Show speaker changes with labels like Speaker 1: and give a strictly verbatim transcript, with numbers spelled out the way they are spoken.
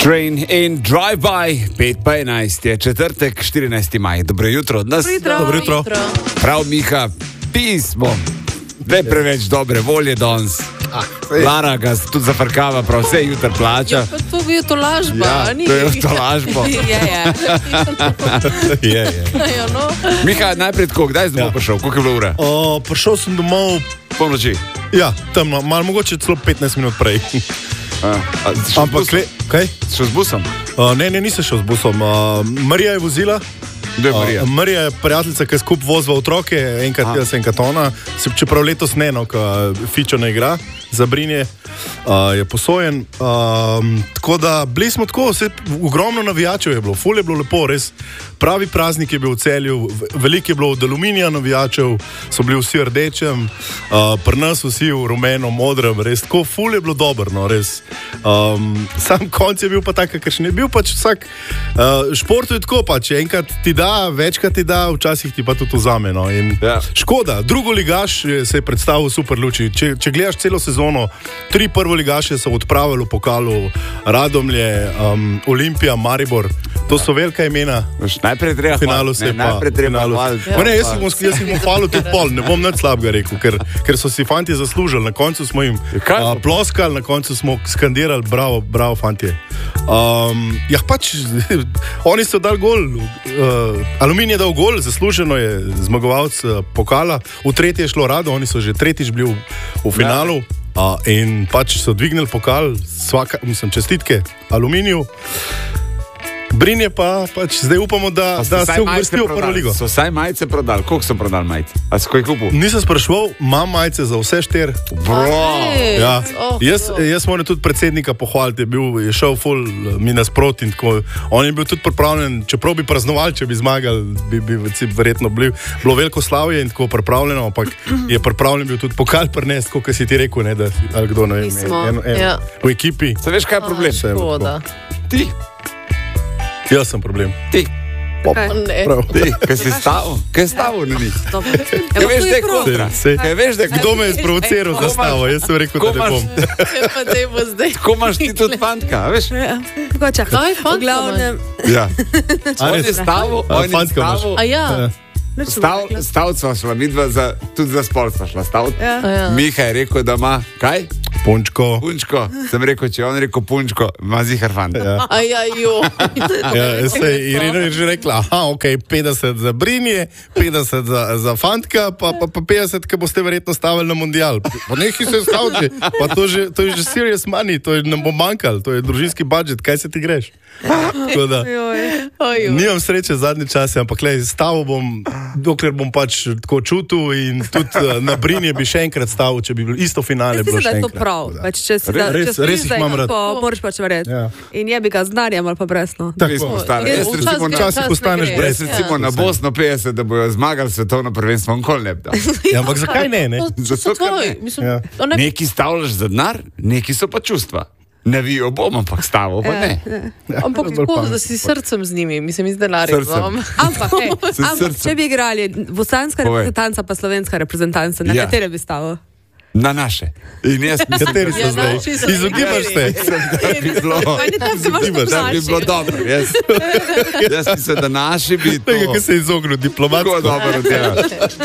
Speaker 1: Train in drive-by, pet pa enajst je četrtek, štirinajsti maj. Dobro jutro od nas.
Speaker 2: Dobro jutro.
Speaker 1: Prav, Miha, pismo. Ne preveč dobre volje danes.
Speaker 2: Ah,
Speaker 1: Lara ga tudi zafrkava, prav vse jutro plača.
Speaker 3: Ja, pa to je to lažba.
Speaker 1: Ja,
Speaker 3: ni?
Speaker 1: to je to lažbo.
Speaker 3: je, je.
Speaker 2: je, je.
Speaker 3: Ja, no.
Speaker 1: Miha, najprej tako, kdaj si domov
Speaker 2: Ja.
Speaker 1: prišel? Koliko je bilo ura?
Speaker 2: O, prišel sem domov,
Speaker 1: Polnoči.
Speaker 2: ja, tam, malo mogoče celo petnajst minut prej.
Speaker 1: A, a, si šel z
Speaker 2: Ampak,
Speaker 1: busom?
Speaker 2: le, kaj?
Speaker 1: Si šel z busom?
Speaker 2: O, ne, ne, nisem šel z busom. O, Marija je vozila.
Speaker 1: Kdo je Marija?
Speaker 2: O, Marija je prijateljica, ki skup vozva otroke, enkrat jaz, enkrat ona. Se- Čeprav letos ne, no, ko Fičo ne igra za Brinje, uh, je posojen. Um, tako da bili smo tako, vse, ogromno navijačev je bilo, ful je bilo lepo, res pravi praznik je bil v Celju, v- veliko je bilo od aluminija navijačev, so bili vsi v rdečem, uh, pri nas vsi v rumeno, modrem, res tako, ful je bilo dobro, no, res. Um, sam konc je bil pa tak, kakšen je bil pač vsak. Uh, športu je tako pač, enkrat ti da, večkrat ti da, včasih ti pa tudi vzame. No, in
Speaker 1: Ja.
Speaker 2: škoda, drugoligaš je- se je predstavil super luči. Če, če gledaš celo sezono, tri prvoligaše so odpravili v pokalu, Radomlje, um, Olimpija, Maribor, to so velika imena.
Speaker 1: Veš, Najprej treba
Speaker 2: V finalu
Speaker 1: hvaliti,
Speaker 2: se
Speaker 1: ne,
Speaker 2: je pa.
Speaker 1: najprej treba
Speaker 2: finalu-
Speaker 1: hvaliti.
Speaker 2: Ma ne, jaz sem jim- jaz sem jim hvalil tudi pol, ne bom nič slabega rekel, ker, ker so si fanti zaslužili. Na koncu smo jim
Speaker 1: kaj
Speaker 2: a,
Speaker 1: so-
Speaker 2: ploskali, na koncu smo skandirali, bravo, bravo fantje. Um, ja, pač oni so dali gol, uh, Aluminij je dal gol, zasluženo je zmagovalec uh, pokala, v tretje je šlo rado, oni so že tretjič bili v, v finalu. Uh, in pač so dvignili pokal, svaka, mislim, čestitke Aluminiju. Brinje pa pač zdaj upamo, da,
Speaker 1: Pa so
Speaker 2: da
Speaker 1: vsaj
Speaker 2: se
Speaker 1: majice
Speaker 2: uvrstijo v prvo
Speaker 1: prodali.
Speaker 2: ligo.
Speaker 1: So vsaj majice prodali. Koliko so prodali majice? A si kaj kupil?
Speaker 2: Nisem spraševal, imam majice za vse štiri.
Speaker 1: Bro!
Speaker 3: Ej,
Speaker 2: Ja.
Speaker 3: oh,
Speaker 2: Jaz,
Speaker 3: oh.
Speaker 2: jaz moram tudi predsednika pohvaliti, je, bil, je šel ful eh, mi nasproti in tako. On je bil tudi pripravljen, čeprav bi praznovali, če bi zmagali, bi, bi vci- verjetno bili, bilo veliko slavje in tako pripravljeno, ampak je pripravljen bil tudi pokal prinesti, kot si ti rekel, ne, da ali kdo ne vem,
Speaker 3: Nismo,
Speaker 2: eno, eno,
Speaker 3: ja.
Speaker 2: v ekipi.
Speaker 1: Se veš, kaj je problem?
Speaker 2: Vse je bilo
Speaker 3: Škoda.
Speaker 1: Ti,
Speaker 2: Jaz sem problem.
Speaker 1: ti,
Speaker 2: Pop,
Speaker 3: Ne.
Speaker 2: prav.
Speaker 1: ti, kaj si stavil? Kaj je stavil na njih?
Speaker 3: Stop.
Speaker 1: Kaj veš, da je kontra?
Speaker 2: Sej,
Speaker 1: Kaj veš, da je
Speaker 2: kdo me je sprovociral za stavo? Jaz sem rekel, da
Speaker 1: Ko
Speaker 2: ne
Speaker 1: imaš-
Speaker 2: bom.
Speaker 3: Ja, pa daj bo zdaj.
Speaker 1: Ko imaš ti tudi fantka, veš?
Speaker 4: Tako čakaj.
Speaker 3: Kaj, fant,
Speaker 4: V glavnem,
Speaker 1: Ja.
Speaker 2: A
Speaker 1: On
Speaker 2: res?
Speaker 1: je stavil,
Speaker 2: A,
Speaker 1: on je
Speaker 2: fantka imaš?
Speaker 1: stavil.
Speaker 3: A ja.
Speaker 4: nič ne
Speaker 1: Stav,
Speaker 4: bom rekla.
Speaker 1: stavc sva šla, midva za, tudi za spol sva šla stavc.
Speaker 4: Ja.
Speaker 3: A ja.
Speaker 1: Miha je rekel, da ima, kaj?
Speaker 2: Punčko.
Speaker 1: Punčko. Sem rekel, če je on rekel punčko, ima zihar fant.
Speaker 2: Ja.
Speaker 3: A ja, jo.
Speaker 2: Ja, se je Irina je že rekla, aha, ok, petdeset za Brinje, petdeset za, za fantka, pa, pa, pa petdeset, ki boste verjetno stavili na mundial. Pa nekaj se stavlja, pa to, že, to je že serious money, to je, nam bo manjkalo, to je družinski budžet, kaj se ti greš? Tako da,
Speaker 4: Joj.
Speaker 3: Oj, jo.
Speaker 2: nimam sreče zadnje čase, ampak le stavil bom, dokler bom pač tako čutil in tudi eh, na Brinje bi še enkrat stavil, če bi bilo isto finale.
Speaker 4: Jaz
Speaker 2: bilo
Speaker 4: mislim, da
Speaker 2: še
Speaker 4: je to
Speaker 2: enkrat.
Speaker 4: prav.
Speaker 2: Tako da.
Speaker 4: Pač, če si,
Speaker 2: Res-
Speaker 4: da,
Speaker 2: res-
Speaker 4: če si
Speaker 2: res jih
Speaker 4: zdaj
Speaker 2: imam rad.
Speaker 4: tako, moraš pač verjeti.
Speaker 2: Ja.
Speaker 4: In je bi ga z denarjem ali pa brez. No.
Speaker 1: Mi smo
Speaker 2: Tako.
Speaker 1: stari.
Speaker 3: Jaz
Speaker 1: Jaz
Speaker 3: včasih
Speaker 1: recimo,
Speaker 3: gre,
Speaker 1: na-
Speaker 2: včasih
Speaker 3: včasih
Speaker 2: ostaneš
Speaker 3: ne gre.
Speaker 2: brez,
Speaker 1: jaz recimo na Bosno petdeset, da bojo zmagali svetovno prvenstvo, nikoli ne bi dal.
Speaker 2: Ja, ampak zakaj ne? ne?
Speaker 3: To- to
Speaker 1: Zato,
Speaker 3: so
Speaker 1: ker
Speaker 3: tvoji.
Speaker 1: ne.
Speaker 3: Mislim,
Speaker 2: Ja.
Speaker 3: to ne-
Speaker 1: Neki stavljaš za denar, neki so pa čustva. Ne vijo bom, ampak stavil pa ne.
Speaker 3: Ampak
Speaker 2: bolj
Speaker 3: tako,
Speaker 2: pametno.
Speaker 3: da si srcem z njimi, mislim, z denarjem.
Speaker 1: Srcem.
Speaker 3: imam.
Speaker 4: Ampak, hej,
Speaker 1: S
Speaker 4: ampak
Speaker 1: srcem.
Speaker 4: če bi igrali bosanska
Speaker 1: Povej.
Speaker 4: reprezentanca pa slovenska reprezentanca, na
Speaker 1: Ja.
Speaker 4: katere bi stavil?
Speaker 1: Na naše. In jaz mislim,
Speaker 2: Kateri so
Speaker 3: Ja,
Speaker 2: zdaj?
Speaker 3: naši so
Speaker 2: Izogibaš se.
Speaker 1: da bi bilo,
Speaker 4: Meni tam se imaš
Speaker 2: Izogibaš,
Speaker 1: da bi
Speaker 4: naši.
Speaker 1: bilo dobro. Jaz, jaz mislim, da naši bi to
Speaker 2: Tega, ki se je izognil diplomatsko.
Speaker 1: tako dobro od tega.